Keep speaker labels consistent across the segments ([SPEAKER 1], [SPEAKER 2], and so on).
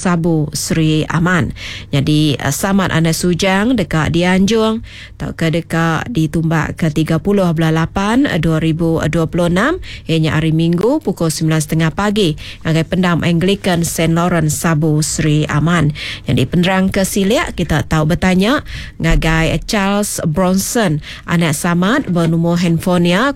[SPEAKER 1] Sabu Sri Aman. Jadi Samad Anda Sujang dekat Dianjung atau ke dekat ditumbak ke 30/8/2026 ianya hari Minggu pukul 9.30 pagi ngagai pendam Anglican St. Lawrence Sabu Sri Aman. Jadi penerang ke Siliak kita tahu bertanya ngagai Charles Bronson anak Samad bernumur handphonenya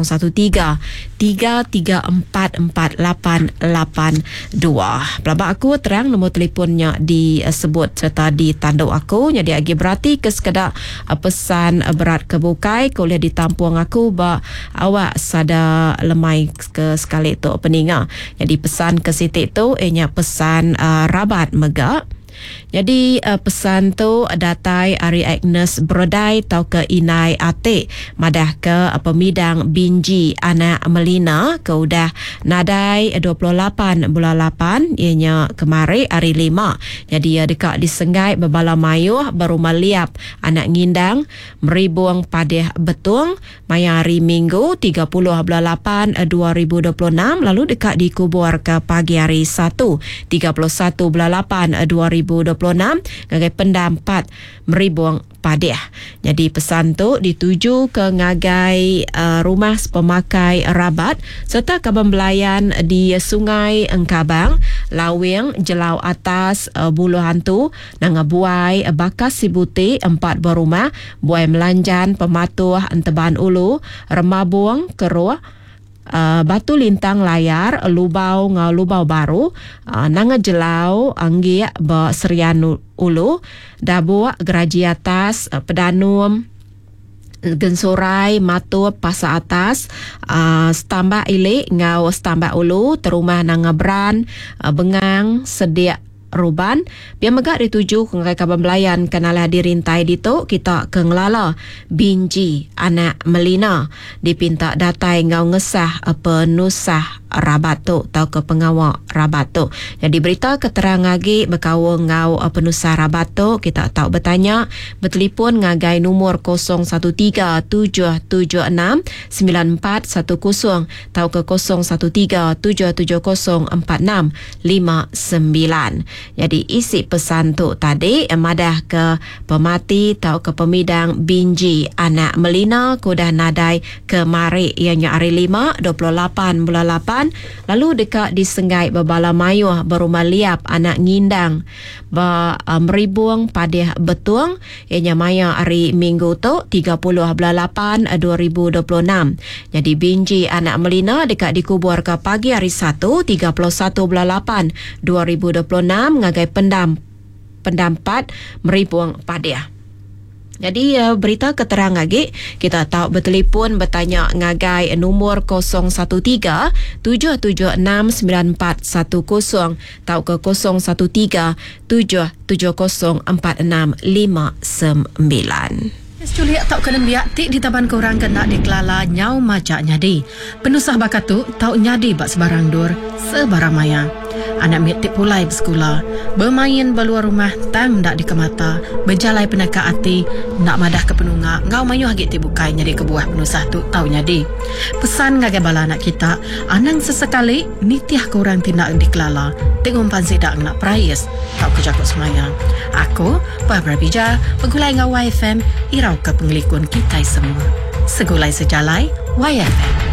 [SPEAKER 1] 013344882. Pelabak aku terang nombor telefonnya disebut serta ditanduk aku. Jadi agi berarti ke sekadar pesan berat kebukai kuliah ditampung aku ba awak sada lemai ke sekali tu peninga. Jadi pesan ke sitik tu ianya pesan rabat megak. Jadi pesan tu datai Ari Agnes Brodai tau ke Inai Atik madah ke pemidang Binji anak Melina ke udah nadai 28 bulan 8 ianya kemari hari 5. Jadi dekat disenggai bebala mayuh baru maliap anak ngindang meribuang padeh betung maya hari Minggu 30 bulan 8 2026 lalu dekat dikubur ke pagi hari 1 31 bulan 8 2026 ngagai pendampat meribuang padeh. Jadi pesan tu dituju ke ngagai rumah pemakai Rabat serta kaban belayan di Sungai Engkabang, Lawing, Jelau Atas, Buluh Hantu, Nangabuai, Bakas Sibuti, 4 berumah, Buai Melanjan, Pematuh, Enteban Ulu, Remabuang, Keruh, Batu Lintang Layar, Lubau ngau Lubau Baru, Nanga Jelau, Anggi ba Serian Ulu, Dabu Geraji Atas, Pedanum, Gensorai, Matu, Pasar Atas, Stambak Ilik ngau Stambak Ulu, Terumah Nangabran, Bengang, Sedia Ruban, biar megak dituju ke ngagai kaban belayan kenalah dirintai dito kita ke ngelala Binji anak Melina dipinta datai ngau ngesah penusah Rabat tu tau ke pengawal Rabat tu. Jadi berita keterang lagi berkawa ngau penusah Rabat tu kita tahu bertanya bertelefon ngagai nomor 0137769410 tau ke 0137704659. Jadi isi pesan tu tadi madah ke pemati tau ke pemidang Binji anak Melina kudah nadai ke mari ianya hari 5 28 bulan 8 lalu dekat disenggai bebala mayuh berumah liap anak ngindang meribuang padeh betuang ianya maya hari Minggu tu 30 bulan 8 2026. Jadi Binji anak Melina dekat dikubur ke pagi hari 1 31 bulan 8 2026 ngagai pendampat meribuang padeh. Jadi berita keterang lagi kita tahu bertelefon bertanya ngagai nomor 0137769410 tahu ke 0137704659.
[SPEAKER 2] Juliak tak kena biak tik di taban korang kena dikelala nyau macak nyadi. Penusah bakat tu tau nyadi bak sebarang dur sebarang maya. Anak mitik pulai bersekolah, bermain beluar rumah tang dak dikemata, berjalai peneka hati, nak madah ke penunga, ngau mayuh agak tibukai nyadi kebuah penusah tu tau nyadi. Pesan ngagai bala anak kita, anang sesekali nitiah korang tindak dikelala, tengok pansi dak nak prayes, tau kejakut semaya. Aku, Barbara Bija, pegulai ngau YFM, irau ke penglikun kita semua. Segulai sejalai, YFM.